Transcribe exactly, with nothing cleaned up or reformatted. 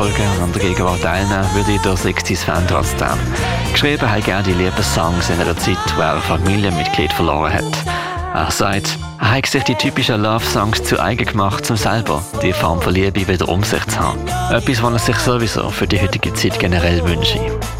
und an der Gegenwart teilnehmen würde, das liegt sein Fan trotzdem. Geschrieben hat er die Liebessongs in einer Zeit, wo er ein Familienmitglied verloren hat. Er sagt, er hat sich die typischen Love-Songs zu eigen gemacht, um selber die Form von Liebe wieder um sich zu haben. Etwas, was er sich sowieso für die heutige Zeit generell wünscht.